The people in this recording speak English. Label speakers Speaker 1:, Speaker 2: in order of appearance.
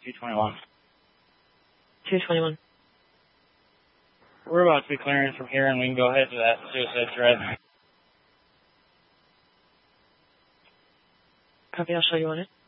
Speaker 1: 221.
Speaker 2: 221.
Speaker 1: We're about to be clearing from here, and we can go ahead to that suicide threat.
Speaker 2: Copy, I'll show you on it.